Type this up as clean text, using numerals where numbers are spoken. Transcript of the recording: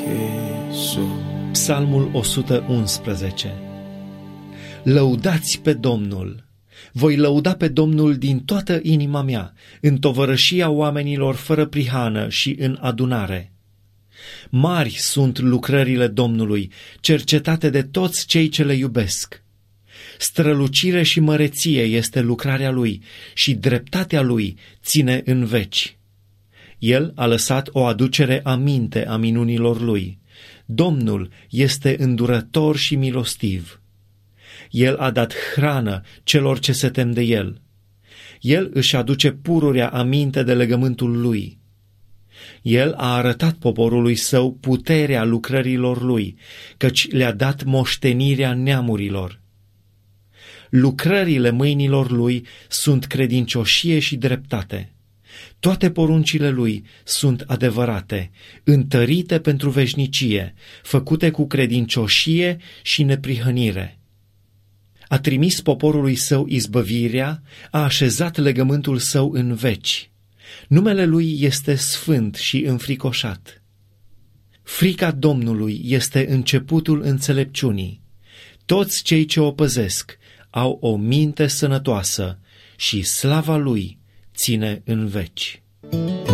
Jesús. Psalmul 111. Lăudați pe Domnul! Voi lăuda pe Domnul din toată inima mea, în tovărășia oamenilor fără prihană și în adunare. Mari sunt lucrările Domnului, cercetate de toți cei ce le iubesc. Strălucire și măreție este lucrarea Lui și dreptatea Lui ține în veci. El a lăsat o aducere aminte a minunilor Lui. Domnul este îndurător și milostiv. El a dat hrană celor ce se tem de El. El își aduce pururea aminte de legământul Lui. El a arătat poporului său puterea lucrărilor Lui, căci le-a dat moștenirea neamurilor. Lucrările mâinilor Lui sunt credincioșie și dreptate. Toate poruncile Lui sunt adevărate, întărite pentru veșnicie, făcute cu credincioșie și neprihănire. A trimis poporului său izbăvirea, a așezat legământul său în veci. Numele Lui este sfânt și înfricoșat. Frica Domnului este începutul înțelepciunii. Toți cei ce o păzesc au o minte sănătoasă și slava Lui ține în veci.